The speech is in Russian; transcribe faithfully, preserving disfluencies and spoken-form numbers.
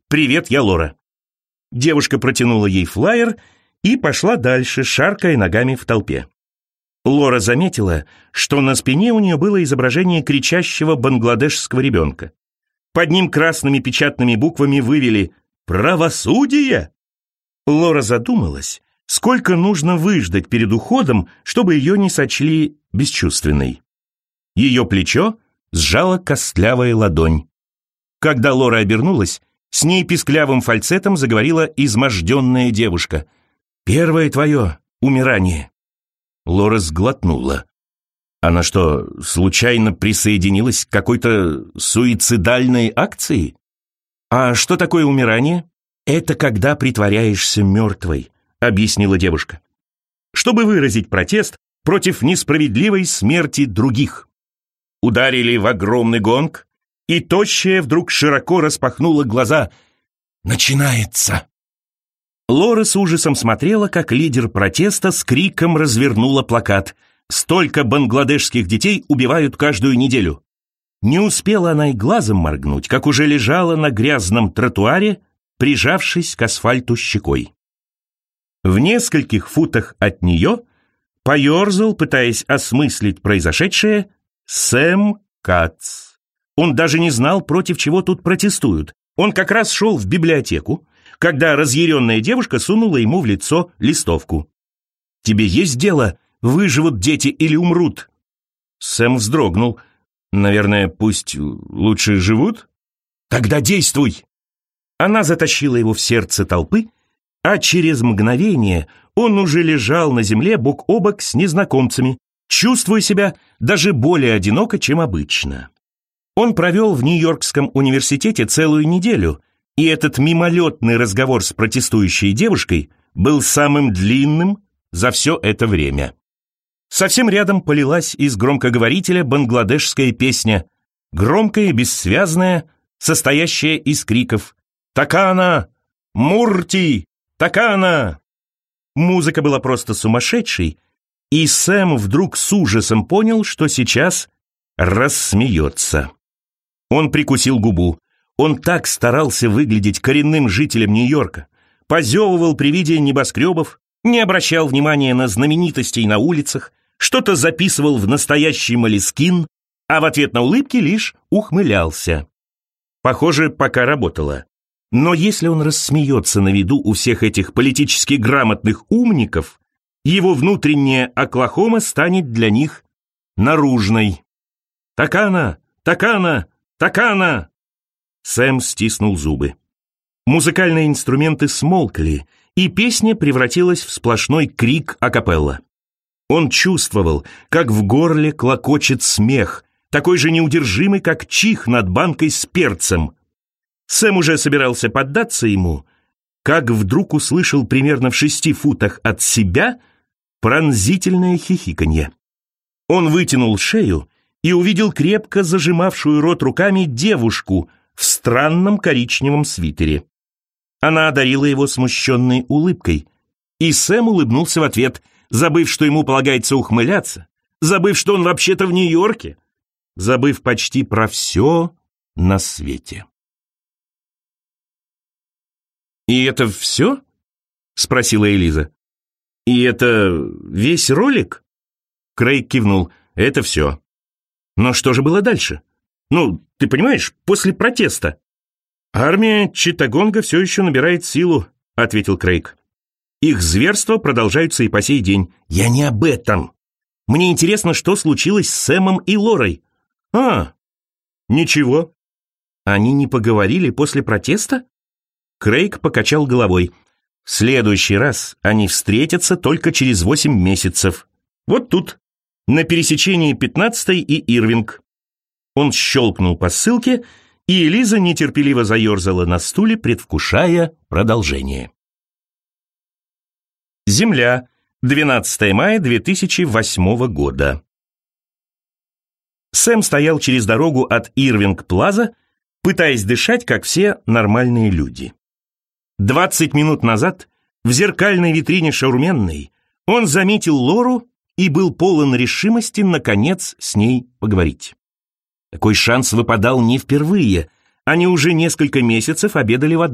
«Привет, я Лора». Девушка протянула ей флаер и пошла дальше, шаркая ногами в толпе. Лора заметила, что на спине у нее было изображение кричащего бангладешского ребенка. Под ним красными печатными буквами вывели «Правосудие!». Лора задумалась, сколько нужно выждать перед уходом, чтобы ее не сочли бесчувственной. Ее плечо сжала костлявая ладонь. Когда Лора обернулась, с ней писклявым фальцетом заговорила изможденная девушка. «Первое твое умирание». Лора сглотнула. Она что, случайно присоединилась к какой-то суицидальной акции? «А что такое умирание?» «Это когда притворяешься мертвой», — объяснила девушка. «Чтобы выразить протест против несправедливой смерти других». Ударили в огромный гонг, и тощая вдруг широко распахнула глаза. «Начинается!» Лора с ужасом смотрела, как лидер протеста с криком развернула плакат «Столько бангладешских детей убивают каждую неделю». Не успела она и глазом моргнуть, как уже лежала на грязном тротуаре, прижавшись к асфальту щекой. В нескольких футах от нее поерзал, пытаясь осмыслить произошедшее, Сэм Кац. Он даже не знал, против чего тут протестуют. Он как раз шел в библиотеку, когда разъяренная девушка сунула ему в лицо листовку. «Тебе есть дело, выживут дети или умрут?» Сэм вздрогнул. «Наверное, пусть лучше живут?» «Тогда действуй!» Она затащила его в сердце толпы, а через мгновение он уже лежал на земле бок о бок с незнакомцами, чувствуя себя даже более одиноко, чем обычно. Он провел в Нью-Йоркском университете целую неделю, и этот мимолетный разговор с протестующей девушкой был самым длинным за все это время. Совсем рядом полилась из громкоговорителя бангладешская песня, громкая, бессвязная, состоящая из криков «Такана! Мурти! Такана!». Музыка была просто сумасшедшей, и Сэм вдруг с ужасом понял, что сейчас рассмеется. Он прикусил губу. Он так старался выглядеть коренным жителем Нью-Йорка, позевывал при виде небоскребов, не обращал внимания на знаменитостей на улицах, что-то записывал в настоящий молескин, а в ответ на улыбки лишь ухмылялся. Похоже, пока работало. Но если он рассмеется на виду у всех этих политически грамотных умников, его внутренняя Оклахома станет для них наружной. «Такана! Такана! Такана!» Сэм стиснул зубы. Музыкальные инструменты смолкли, и песня превратилась в сплошной крик акапелла. Он чувствовал, как в горле клокочет смех, такой же неудержимый, как чих над банкой с перцем. Сэм уже собирался поддаться ему, как вдруг услышал примерно в шести футах от себя пронзительное хихиканье. Он вытянул шею и увидел крепко зажимавшую рот руками девушку в странном коричневом свитере. Она одарила его смущенной улыбкой, и Сэм улыбнулся в ответ, забыв, что ему полагается ухмыляться, забыв, что он вообще-то в Нью-Йорке, забыв почти про все на свете. «И это все?» — спросила Элиза. «И это весь ролик?» Крейг кивнул. «Это все». «Но что же было дальше? Ну, ты понимаешь, после протеста?» «Армия Читтагонга все еще набирает силу», — ответил Крейг. «Их зверства продолжаются и по сей день». «Я не об этом. Мне интересно, что случилось с Сэмом и Лорой». «А, ничего». «Они не поговорили после протеста?» Крейг покачал головой. «В следующий раз они встретятся только через восемь месяцев. Вот тут, на пересечении пятнадцатой и Ирвинг». Он щелкнул по ссылке, и Элиза нетерпеливо заерзала на стуле, предвкушая продолжение. Земля. двенадцатое мая две тысячи восьмого года. Сэм стоял через дорогу от Ирвинг-Плаза, пытаясь дышать, как все нормальные люди. Двадцать минут назад в зеркальной витрине шаурменной он заметил Лору и был полон решимости, наконец, с ней поговорить. Такой шанс выпадал не впервые. Они уже несколько месяцев обедали в одном